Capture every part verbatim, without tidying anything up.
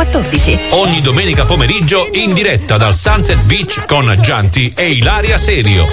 quattordici. Ogni domenica pomeriggio in diretta dal Sunset Beach con Gianti e Ilaria Serio.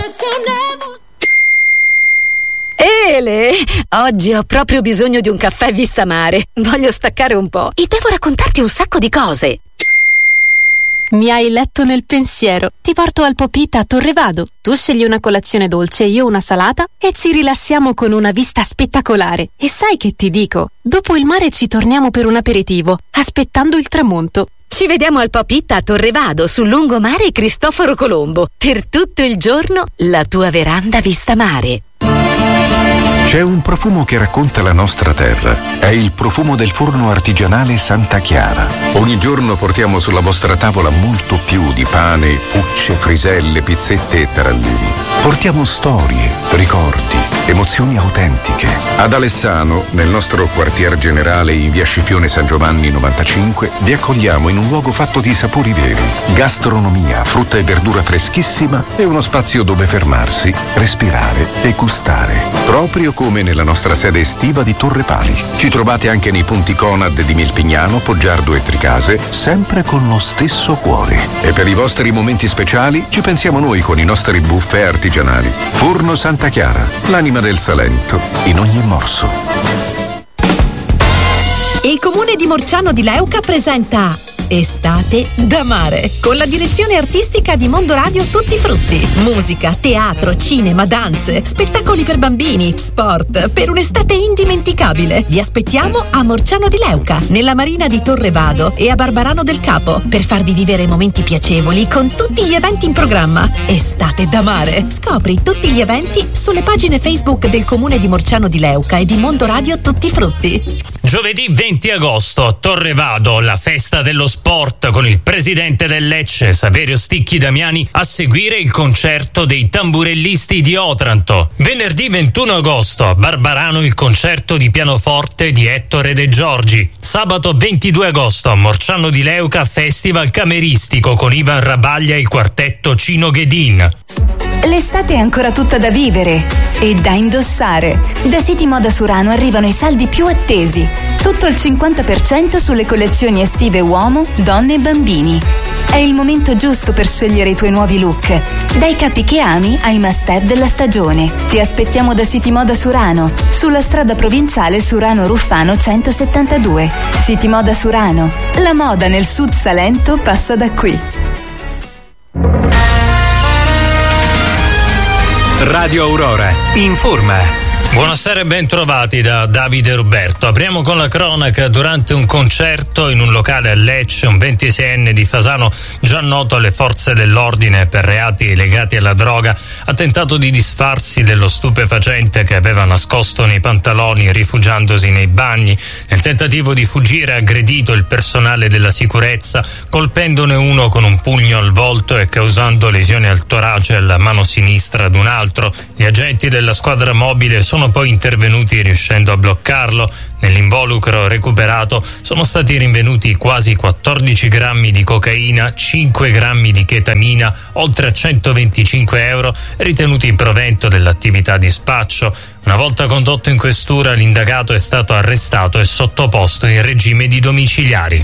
Ele, oggi ho proprio bisogno di un caffè vista mare. Voglio staccare un po' e devo raccontarti un sacco di cose. Mi hai letto nel pensiero. Ti porto al Popita a Torrevado. Tu scegli una colazione dolce, io una salata e ci rilassiamo con una vista spettacolare. E sai che ti dico? Dopo il mare ci torniamo per un aperitivo, aspettando il tramonto. Ci vediamo al Popita a Torrevado, sul lungomare Cristoforo Colombo. Per tutto il giorno, la tua veranda vista mare. C'è un profumo che racconta la nostra terra. È il profumo del forno artigianale Santa Chiara. Ogni giorno portiamo sulla vostra tavola molto più di pane, pucce, friselle, pizzette e tarallini. Portiamo storie, ricordi, emozioni autentiche. Ad Alessano, nel nostro quartier generale in via Scipione San Giovanni novantacinque, vi accogliamo in un luogo fatto di sapori veri, gastronomia, frutta e verdura freschissima e uno spazio dove fermarsi, respirare e gustare. Proprio come nella nostra sede estiva di Torre Pali. Ci trovate anche nei punti Conad di Milpignano, Poggiardo e Tricase, sempre con lo stesso cuore. E per i vostri momenti speciali ci pensiamo noi con i nostri buffet artigianali. Forno Santa Chiara, l'anima del Salento, in ogni morso. Il comune di Morciano di Leuca presenta Estate da mare, con la direzione artistica di Mondo Radio Tutti Frutti. Musica, teatro, cinema, danze, spettacoli per bambini, sport, per un'estate indimenticabile. Vi aspettiamo a Morciano di Leuca, nella marina di Torrevado e a Barbarano del Capo, per farvi vivere momenti piacevoli con tutti gli eventi in programma. Estate da mare. Scopri tutti gli eventi sulle pagine Facebook del comune di Morciano di Leuca e di Mondo Radio Tutti Frutti. Giovedì venti agosto a Torrevado, la festa dello sport con il presidente del Lecce, Saverio Sticchi Damiani, a seguire il concerto dei tamburellisti di Otranto. Venerdì ventuno agosto a Barbarano il concerto di pianoforte di Ettore De Giorgi. Sabato ventidue agosto a Morciano di Leuca Festival Cameristico con Ivan Rabaglia e il quartetto Cino Ghedin. L'estate è ancora tutta da vivere e da indossare. Da City Moda Surano arrivano i saldi più attesi. Tutto il cinquanta per cento sulle collezioni estive uomo, donne e bambini. È il momento giusto per scegliere i tuoi nuovi look. Dai capi che ami ai must-have della stagione. Ti aspettiamo da City Moda Surano, sulla strada provinciale Surano Ruffano centosettantadue. City Moda Surano. La moda nel Sud Salento passa da qui. Radio Aurora informa. Buonasera e ben trovati da Davide Roberto. Apriamo con la cronaca. Durante un concerto in un locale a Lecce, un ventiseienne di Fasano, già noto alle forze dell'ordine per reati legati alla droga, ha tentato di disfarsi dello stupefacente che aveva nascosto nei pantaloni rifugiandosi nei bagni. Nel tentativo di fuggire ha aggredito il personale della sicurezza, colpendone uno con un pugno al volto e causando lesioni al torace e alla mano sinistra ad un altro. Gli agenti della squadra mobile sono poi intervenuti riuscendo a bloccarlo. Nell'involucro recuperato sono stati rinvenuti quasi quattordici grammi di cocaina, cinque grammi di chetamina, oltre a centoventicinque euro ritenuti in provento dell'attività di spaccio. Una volta condotto in questura, l'indagato è stato arrestato e sottoposto in regime di domiciliari.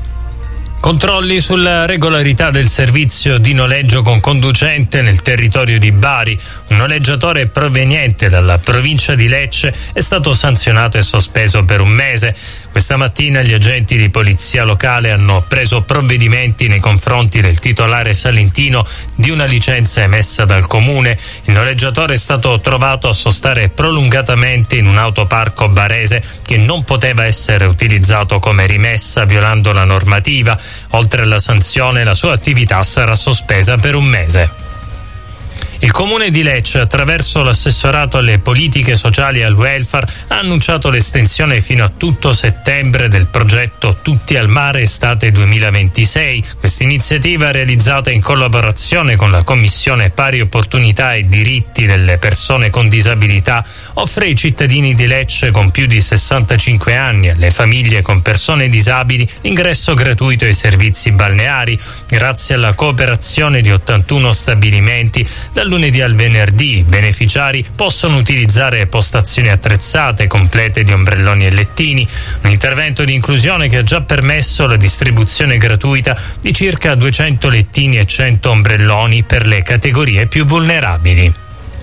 Controlli sulla regolarità del servizio di noleggio con conducente nel territorio di Bari. Un noleggiatore proveniente dalla provincia di Lecce è stato sanzionato e sospeso per un mese. Questa mattina gli agenti di polizia locale hanno preso provvedimenti nei confronti del titolare salentino di una licenza emessa dal comune. Il noleggiatore è stato trovato a sostare prolungatamente in un autoparco barese che non poteva essere utilizzato come rimessa, violando la normativa. Oltre alla sanzione, la sua attività sarà sospesa per un mese. Il comune di Lecce, attraverso l'assessorato alle politiche sociali e al welfare, ha annunciato l'estensione fino a tutto settembre del progetto Tutti al Mare Estate duemilaventisei. Questa iniziativa, realizzata in collaborazione con la Commissione Pari Opportunità e Diritti delle Persone con Disabilità, offre ai cittadini di Lecce con più di sessantacinque anni e alle famiglie con persone disabili l'ingresso gratuito ai servizi balneari, grazie alla cooperazione di ottantuno stabilimenti, dal Dal lunedì al venerdì i beneficiari possono utilizzare postazioni attrezzate complete di ombrelloni e lettini, un intervento di inclusione che ha già permesso la distribuzione gratuita di circa duecento lettini e cento ombrelloni per le categorie più vulnerabili.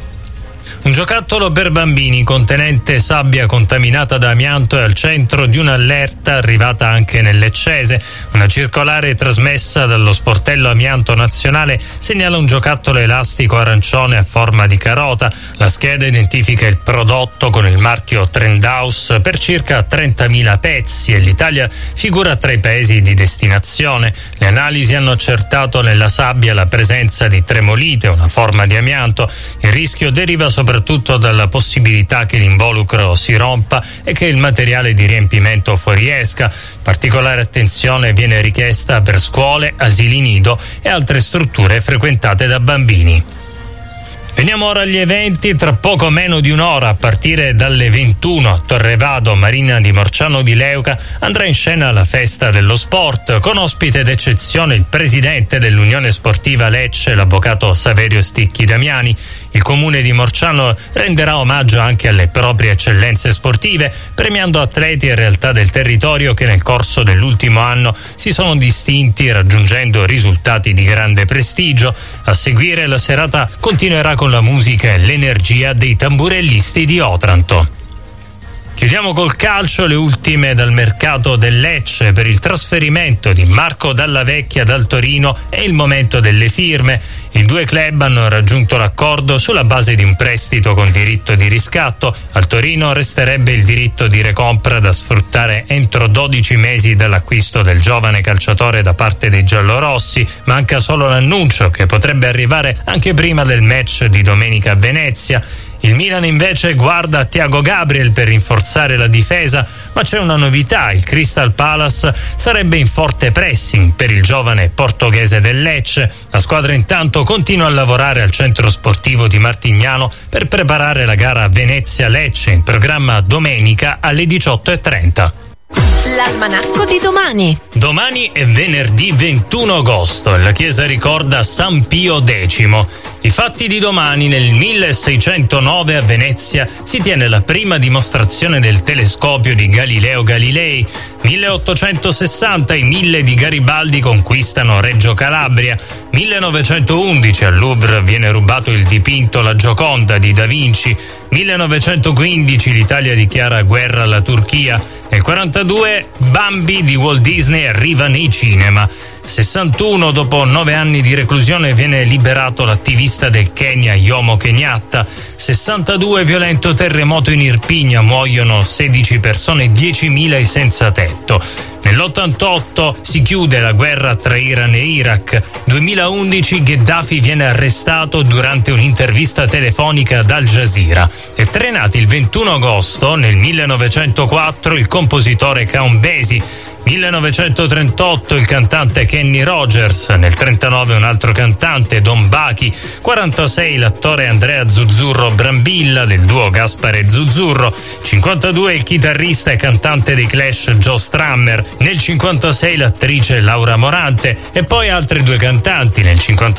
Un giocattolo per bambini contenente sabbia contaminata da amianto è al centro di un'allerta arrivata anche nel Leccese. Una circolare trasmessa dallo sportello amianto nazionale segnala un giocattolo elastico arancione a forma di carota. La scheda identifica il prodotto con il marchio Trendhouse per circa trentamila pezzi e l'Italia figura tra i paesi di destinazione. Le analisi hanno accertato nella sabbia la presenza di tremolite, una forma di amianto. Il rischio deriva soprattutto soprattutto dalla possibilità che l'involucro si rompa e che il materiale di riempimento fuoriesca. Particolare attenzione viene richiesta per scuole, asili nido e altre strutture frequentate da bambini. Veniamo ora agli eventi. Tra poco meno di un'ora, a partire dalle ventuno, a Torrevado, Marina di Morciano di Leuca, andrà in scena la festa dello sport, con ospite d'eccezione il presidente dell'Unione Sportiva Lecce, l'avvocato Saverio Sticchi Damiani. Il comune di Morciano renderà omaggio anche alle proprie eccellenze sportive, premiando atleti e realtà del territorio che nel corso dell'ultimo anno si sono distinti raggiungendo risultati di grande prestigio. A seguire la serata continuerà con la musica e l'energia dei tamburellisti di Otranto. Chiudiamo col calcio, le ultime dal mercato del Lecce. Per il trasferimento di Marco Dalla Vecchia dal Torino è il momento delle firme. I due club hanno raggiunto l'accordo sulla base di un prestito con diritto di riscatto. Al Torino resterebbe il diritto di recompra da sfruttare entro dodici mesi dall'acquisto del giovane calciatore da parte dei giallorossi. Manca solo l'annuncio, che potrebbe arrivare anche prima del match di domenica a Venezia. Il Milan invece guarda a Thiago Gabriel per rinforzare la difesa, ma c'è una novità: il Crystal Palace sarebbe in forte pressing per il giovane portoghese del Lecce. La squadra intanto continua a lavorare al centro sportivo di Martignano per preparare la gara Venezia-Lecce, in programma domenica alle diciotto e trenta. L'almanacco di domani. Domani è venerdì ventuno agosto e la chiesa ricorda San Pio X. I fatti di domani: nel milleseicentonove a Venezia si tiene la prima dimostrazione del telescopio di Galileo Galilei. milleottocentosessanta i mille di Garibaldi conquistano Reggio Calabria. millenovecentoundici al Louvre viene rubato il dipinto La Gioconda di Da Vinci. millenovecentoquindici l'Italia dichiara guerra alla Turchia. Nel quarantadue Bambi di Walt Disney arriva nei cinema. sessantuno, dopo nove anni di reclusione, viene liberato l'attivista del Kenya Jomo Kenyatta. sessantadue, violento terremoto in Irpinia, muoiono sedici persone e diecimila i senza tetto. Nell'ottantotto si chiude la guerra tra Iran e Iraq. duemilaundici Gheddafi viene arrestato durante un'intervista telefonica ad Al Jazeera. E tre nati il ventuno agosto, nel millenovecentoquattro il compositore Count Basie. millenovecentotrentotto il cantante Kenny Rogers. Nel trentanove un altro cantante, Don Bachi. quarantasei l'attore Andrea Zuzzurro Brambilla del duo Gaspare Zuzzurro. cinquantadue il chitarrista e cantante dei Clash Joe Strummer. Nel cinquantasei l'attrice Laura Morante e poi altre due cantanti. Nel cinquantasei